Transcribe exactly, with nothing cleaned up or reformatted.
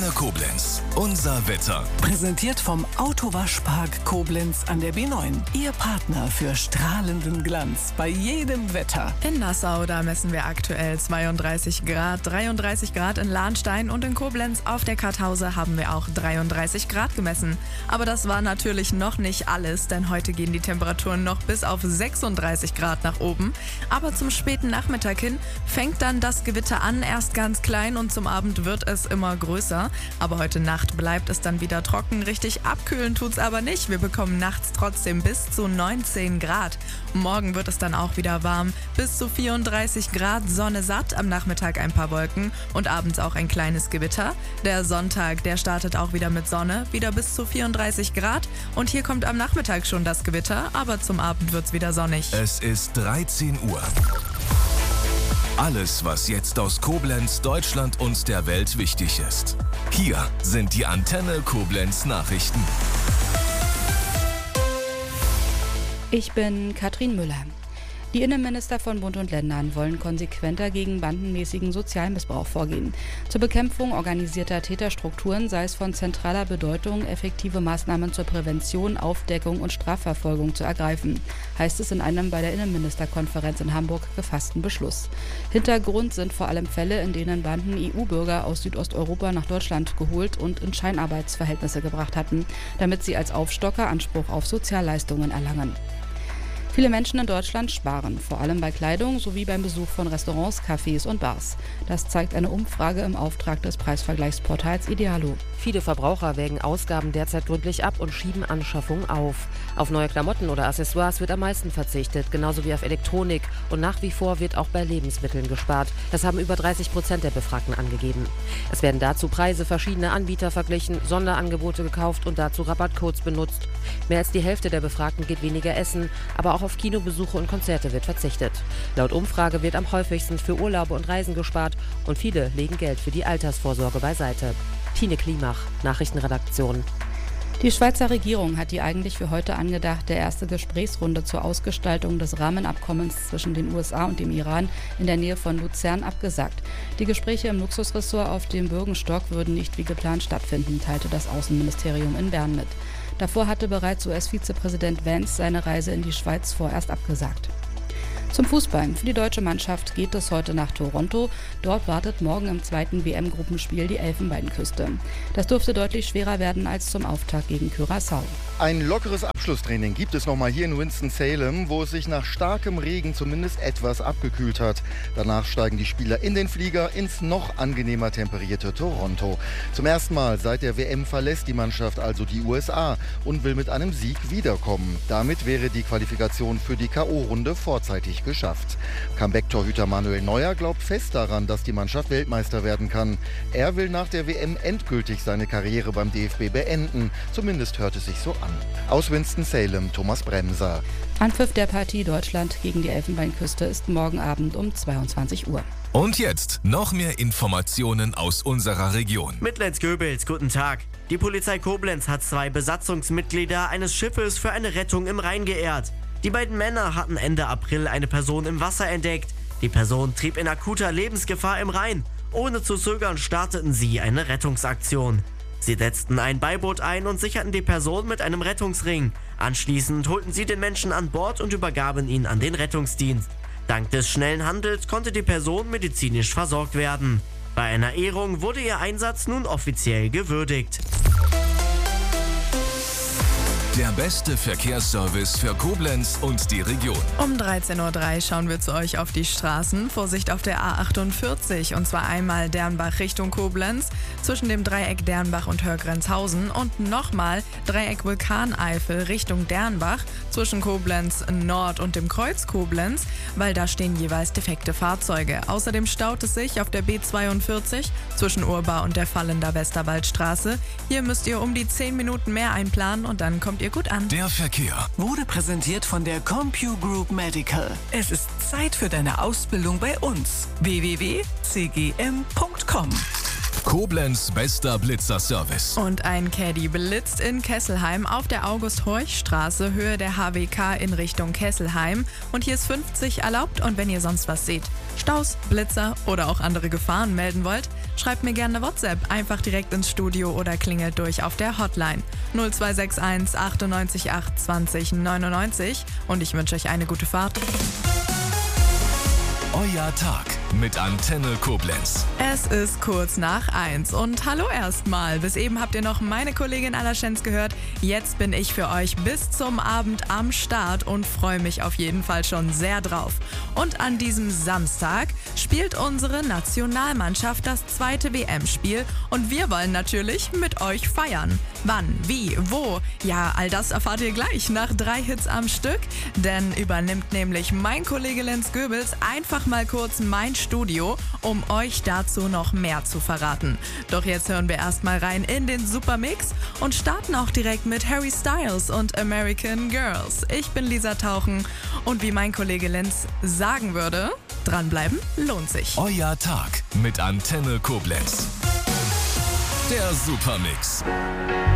Antenne Koblenz. Unser Wetter. Präsentiert vom Autowaschpark Koblenz an der B neun. Ihr Partner für strahlenden Glanz bei jedem Wetter. In Nassau, da messen wir aktuell zweiunddreißig Grad, dreiunddreißig Grad in Lahnstein und in Koblenz auf der Kartause haben wir auch dreiunddreißig Grad gemessen. Aber das war natürlich noch nicht alles, denn heute gehen die Temperaturen noch bis auf sechsunddreißig Grad nach oben. Aber zum späten Nachmittag hin fängt dann das Gewitter an, erst ganz klein und zum Abend wird es immer größer. Aber heute Nacht bleibt es dann wieder trocken. Richtig abkühlen tut's aber nicht. Wir bekommen nachts trotzdem bis zu neunzehn Grad. Morgen wird es dann auch wieder warm. Bis zu vierunddreißig Grad, Sonne satt, am Nachmittag ein paar Wolken und abends auch ein kleines Gewitter. Der Sonntag, der startet auch wieder mit Sonne, wieder bis zu vierunddreißig Grad. Und hier kommt am Nachmittag schon das Gewitter, aber zum Abend wird's wieder sonnig. Es ist dreizehn Uhr. Alles, was jetzt aus Koblenz, Deutschland und der Welt wichtig ist. Hier sind die Antenne Koblenz Nachrichten. Ich bin Katrin Müller. Die Innenminister von Bund und Ländern wollen konsequenter gegen bandenmäßigen Sozialmissbrauch vorgehen. Zur Bekämpfung organisierter Täterstrukturen sei es von zentraler Bedeutung, effektive Maßnahmen zur Prävention, Aufdeckung und Strafverfolgung zu ergreifen, heißt es in einem bei der Innenministerkonferenz in Hamburg gefassten Beschluss. Hintergrund sind vor allem Fälle, in denen Banden E U-Bürger aus Südosteuropa nach Deutschland geholt und in Scheinarbeitsverhältnisse gebracht hatten, damit sie als Aufstocker Anspruch auf Sozialleistungen erlangen. Viele Menschen in Deutschland sparen, vor allem bei Kleidung sowie beim Besuch von Restaurants, Cafés und Bars. Das zeigt eine Umfrage im Auftrag des Preisvergleichsportals Idealo. Viele Verbraucher wägen Ausgaben derzeit gründlich ab und schieben Anschaffungen auf. Auf neue Klamotten oder Accessoires wird am meisten verzichtet, genauso wie auf Elektronik. Und nach wie vor wird auch bei Lebensmitteln gespart. Das haben über dreißig Prozent der Befragten angegeben. Es werden dazu Preise verschiedener Anbieter verglichen, Sonderangebote gekauft und dazu Rabattcodes benutzt. Mehr als die Hälfte der Befragten geht weniger essen, aber auch auf Kinobesuche und Konzerte wird verzichtet. Laut Umfrage wird am häufigsten für Urlaube und Reisen gespart und viele legen Geld für die Altersvorsorge beiseite. Tine Klimach, Nachrichtenredaktion. Die Schweizer Regierung hat die eigentlich für heute angedachte erste Gesprächsrunde zur Ausgestaltung des Rahmenabkommens zwischen den U S A und dem Iran in der Nähe von Luzern abgesagt. Die Gespräche im Luxusressort auf dem Bürgenstock würden nicht wie geplant stattfinden, teilte das Außenministerium in Bern mit. Davor hatte bereits U S-Vizepräsident Vance seine Reise in die Schweiz vorerst abgesagt. Zum Fußball. Für die deutsche Mannschaft geht es heute nach Toronto. Dort wartet morgen im zweiten W M-Gruppenspiel die Elfenbeinküste. Das dürfte deutlich schwerer werden als zum Auftakt gegen Curaçao. Ein lockeres Abschlusstraining gibt es nochmal hier in Winston-Salem, wo es sich nach starkem Regen zumindest etwas abgekühlt hat. Danach steigen die Spieler in den Flieger ins noch angenehmer temperierte Toronto. Zum ersten Mal seit der W M verlässt die Mannschaft also die U S A und will mit einem Sieg wiederkommen. Damit wäre die Qualifikation für die K O-Runde vorzeitig geschafft. Comeback-Torhüter Manuel Neuer glaubt fest daran, dass die Mannschaft Weltmeister werden kann. Er will nach der W M endgültig seine Karriere beim D F B beenden. Zumindest hört es sich so an. Aus Winston-Salem, Thomas Bremser. Anpfiff der Partie Deutschland gegen die Elfenbeinküste ist morgen Abend um zweiundzwanzig Uhr. Und jetzt noch mehr Informationen aus unserer Region. Mitleids-Göbels, guten Tag. Die Polizei Koblenz hat zwei Besatzungsmitglieder eines Schiffes für eine Rettung im Rhein geehrt. Die beiden Männer hatten Ende April eine Person im Wasser entdeckt. Die Person trieb in akuter Lebensgefahr im Rhein. Ohne zu zögern starteten sie eine Rettungsaktion. Sie setzten ein Beiboot ein und sicherten die Person mit einem Rettungsring. Anschließend holten sie den Menschen an Bord und übergaben ihn an den Rettungsdienst. Dank des schnellen Handels konnte die Person medizinisch versorgt werden. Bei einer Ehrung wurde ihr Einsatz nun offiziell gewürdigt. Der beste Verkehrsservice für Koblenz und die Region. Um dreizehn Uhr drei schauen wir zu euch auf die Straßen. Vorsicht auf der A achtundvierzig und zwar einmal Dernbach Richtung Koblenz zwischen dem Dreieck Dernbach und Hörgrenzhausen und nochmal Dreieck Vulkaneifel Richtung Dernbach zwischen Koblenz Nord und dem Kreuz Koblenz, weil da stehen jeweils defekte Fahrzeuge. Außerdem staut es sich auf der B zweiundvierzig zwischen Urba und der Fallender Westerwaldstraße. Hier müsst ihr um die zehn Minuten mehr einplanen und dann kommt ihr gut an. Der Verkehr Wurde präsentiert von der CompuGroup Medical. Es ist Zeit für deine Ausbildung bei uns. w w w punkt c g m punkt com. Koblenz bester Blitzerservice. Und ein Caddy blitzt in Kesselheim auf der August-Horch-Straße, Höhe der H W K in Richtung Kesselheim. Und hier ist fünfzig erlaubt und wenn ihr sonst was seht, Staus, Blitzer oder auch andere Gefahren melden wollt, Schreibt mir gerne eine WhatsApp, einfach direkt ins Studio oder klingelt durch auf der Hotline null zwei sechs eins achtundneunzig acht zwanzig neunundneunzig und ich wünsche euch eine gute Fahrt. Euer Tag mit Antenne Koblenz. Es ist kurz nach eins und hallo erstmal. Bis eben habt ihr noch meine Kollegin Alaschenz gehört. Jetzt bin ich für euch bis zum Abend am Start und freue mich auf jeden Fall schon sehr drauf. Und an diesem Samstag spielt unsere Nationalmannschaft das zweite W M-Spiel und wir wollen natürlich mit euch feiern. Wann, wie, wo? Ja, all das erfahrt ihr gleich nach drei Hits am Stück, denn übernimmt nämlich mein Kollege Lenz Goebels einfach mal kurz mein Studio, um euch dazu noch mehr zu verraten. Doch jetzt hören wir erstmal rein in den Supermix und starten auch direkt mit Harry Styles und American Girls. Ich bin Lisa Tauchen und wie mein Kollege Lenz sagen würde, dranbleiben lohnt sich. Euer Tag mit Antenne Koblenz. Der Supermix.